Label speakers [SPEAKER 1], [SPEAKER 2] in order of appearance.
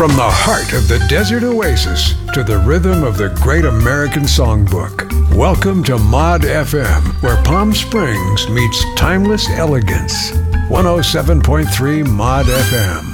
[SPEAKER 1] From the heart of the desert oasis to the rhythm of the great American songbook, welcome to Mod FM, where Palm Springs meets timeless elegance. 107.3 Mod FM.